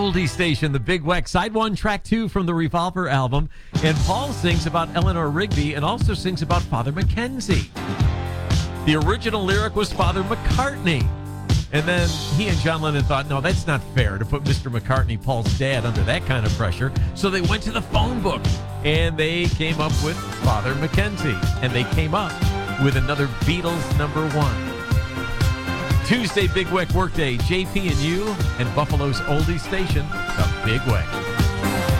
Oldie Station, the Big Weck, side one, track 2 from the Revolver album. And Paul sings about Eleanor Rigby and also sings about Father Mackenzie. The original lyric was Father McCartney. And then he and John Lennon thought, no, that's not fair to put Mr. McCartney, Paul's dad, under that kind of pressure. So they went to the phone book and they came up with Father Mackenzie. And they came up with another Beatles #1. Tuesday, Big Weck Workday, JP and you, and Buffalo's Oldie Station, the Big Weck.